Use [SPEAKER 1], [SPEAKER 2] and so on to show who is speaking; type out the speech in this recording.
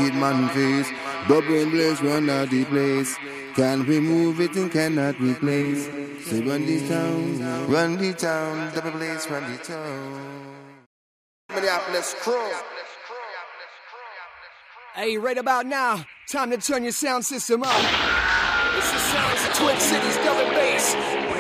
[SPEAKER 1] wicked man face. Double blaze run out the place. Can't remove it and cannot replace. Say run the town, double blaze run the town. Minneapolis crew.
[SPEAKER 2] Hey, right about now, time to turn your sound system up. This is Sounds of Twin Cities Double Bass.